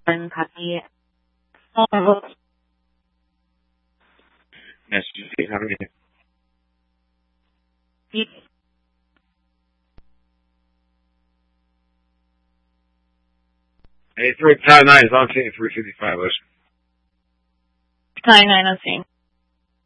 copy. Yes, how are you? Hey, 359 is on 355, listen. 99, I'm seeing.